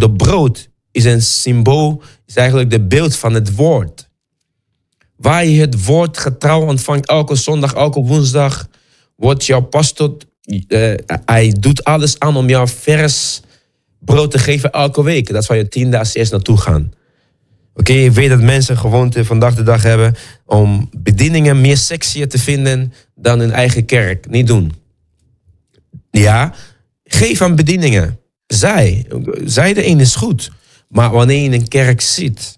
de brood is een symbool, is eigenlijk de beeld van het woord. Waar je het woord getrouw ontvangt, elke zondag, elke woensdag, wordt jouw pastor, hij doet alles aan om jou vers brood te geven elke week. Dat is waar je 10 dagen eerst naartoe gaan. Oké, ik weet dat mensen gewoonte vandaag de dag hebben om bedieningen meer sexier te vinden dan hun eigen kerk. Niet doen. Ja, geef aan bedieningen. Zij de een is goed. Maar wanneer je in een kerk zit,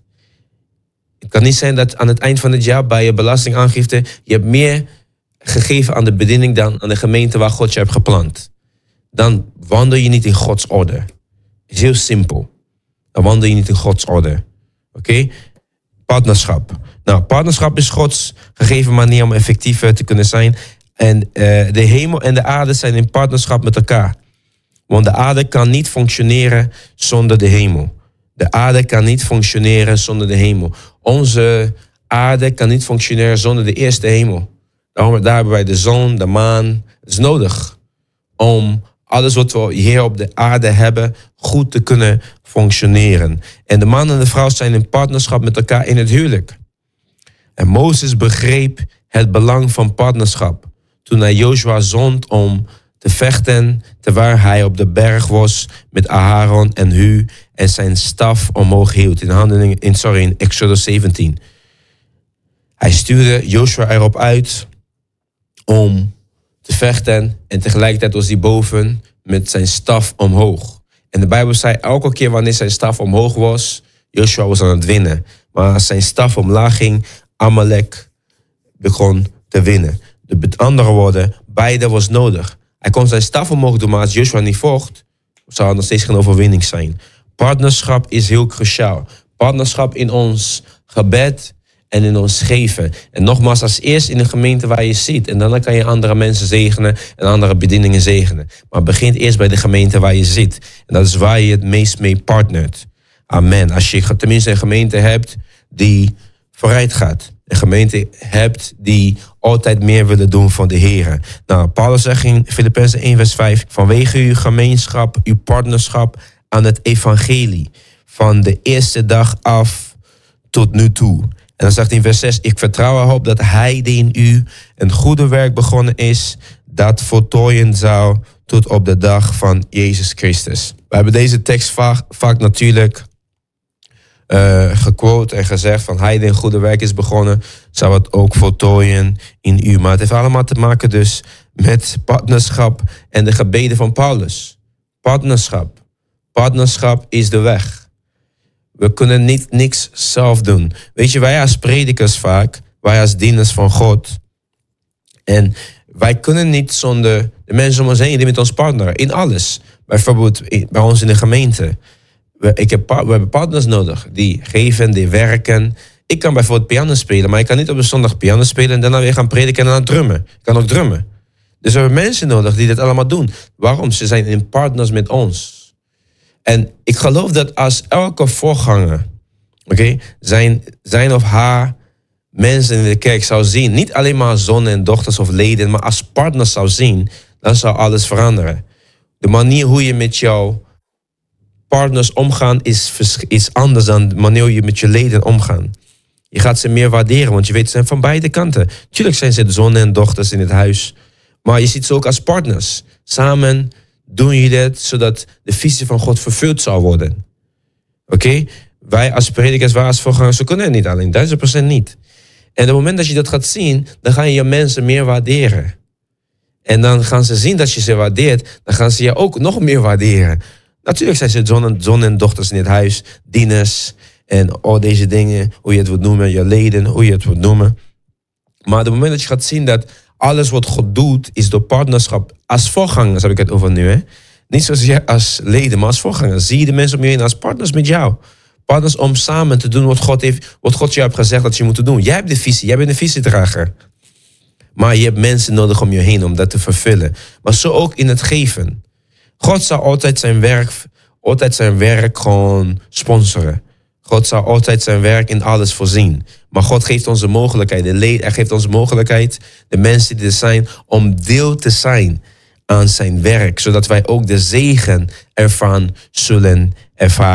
het kan niet zijn dat aan het eind van het jaar bij je belastingaangifte je hebt meer gegeven aan de bediening dan aan de gemeente waar God je hebt geplant. Dan wandel je niet in Gods orde. Het is heel simpel. Dan wandel je niet in Gods orde. Oké? Partnerschap. Nou, partnerschap is Gods gegeven manier om effectief te kunnen zijn. En de hemel en de aarde zijn in partnerschap met elkaar. Want de aarde kan niet functioneren zonder de hemel. De aarde kan niet functioneren zonder de hemel. Onze aarde kan niet functioneren zonder de eerste hemel. Daar hebben wij de zon, de maan. Het is nodig om alles wat we hier op de aarde hebben goed te kunnen functioneren. En de man en de vrouw zijn in partnerschap met elkaar in het huwelijk. En Mozes begreep het belang van partnerschap toen hij Joshua zond om te vechten terwijl hij op de berg was met Aharon en Hu en zijn staf omhoog hield. In Exodus 17. Hij stuurde Joshua erop uit om te vechten en tegelijkertijd was hij boven met zijn staf omhoog. En de Bijbel zei elke keer wanneer zijn staf omhoog was, Joshua was aan het winnen. Maar als zijn staf omlaag ging, Amalek begon te winnen. Met andere woorden, beide was nodig. Hij kon zijn staf omhoog doen, maar als Joshua niet vocht, zou er nog steeds geen overwinning zijn. Partnerschap is heel cruciaal. Partnerschap in ons gebed en in ons geven. En nogmaals, als eerst in de gemeente waar je zit. En dan kan je andere mensen zegenen en andere bedieningen zegenen. Maar het begint eerst bij de gemeente waar je zit. En dat is waar je het meest mee partnert. Amen. Als je tenminste een gemeente hebt die vooruit gaat. Een gemeente hebt die altijd meer willen doen voor de Heer. Nou, Paulus zegt in Filippenzen 1 vers 5... vanwege uw gemeenschap, uw partnerschap aan het evangelie. Van de eerste dag af tot nu toe. En dan zegt hij in vers 6... ik vertrouw erop dat hij die in u een goede werk begonnen is... dat voltooien zou tot op de dag van Jezus Christus. We hebben deze tekst vaak natuurlijk gequote en gezegd van hij die een goede werk is begonnen, zou het ook voltooien in u. Maar het heeft allemaal te maken dus met partnerschap en de gebeden van Paulus. Partnerschap. Partnerschap is de weg. We kunnen niks zelf doen. Weet je, wij als predikers vaak, wij als dieners van God. En wij kunnen niet zonder de mensen om ons heen die met ons partneren. In alles. Bijvoorbeeld bij ons in de gemeente. We hebben partners nodig die geven, die werken. Ik kan bijvoorbeeld piano spelen, maar ik kan niet op een zondag piano spelen en daarna weer gaan prediken en dan drummen. Ik kan ook drummen. Dus we hebben mensen nodig die dit allemaal doen. Waarom? Ze zijn in partners met ons. En ik geloof dat als elke voorganger, zijn of haar mensen in de kerk zou zien, niet alleen maar zonen en dochters of leden, maar als partners zou zien, dan zou alles veranderen. De manier hoe je met jouw partners omgaan is anders dan de manier hoe je met je leden omgaan. Je gaat ze meer waarderen, want je weet, ze zijn van beide kanten. Tuurlijk zijn ze de zonen en dochters in het huis, maar je ziet ze ook als partners. Samen doen je dit zodat de visie van God vervuld zal worden. Oké? Wij als predikers, wij als voorgangers, we kunnen het niet alleen, 1000% niet. En op het moment dat je dat gaat zien, dan ga je je mensen meer waarderen. En dan gaan ze zien dat je ze waardeert, dan gaan ze je ook nog meer waarderen. Natuurlijk zijn ze zonen en dochters in het huis, dieners en al deze dingen, hoe je het wilt noemen, je leden, hoe je het wilt noemen. Maar op het moment dat je gaat zien dat alles wat God doet, is door partnerschap. Als voorgangers heb ik het over nu, hè? Niet zozeer als leden, maar als voorgangers. Zie je de mensen om je heen als partners met jou. Partners om samen te doen wat God je hebt gezegd dat je moet doen. Jij hebt de visie, jij bent de visiedrager. Maar je hebt mensen nodig om je heen om dat te vervullen. Maar zo ook in het geven. God zal altijd zijn werk gewoon sponsoren. God zal altijd zijn werk in alles voorzien. Maar God geeft ons de mogelijkheid, hij geeft ons de mogelijkheid, de mensen die er zijn, om deel te zijn aan zijn werk. Zodat wij ook de zegen ervan zullen ervaren.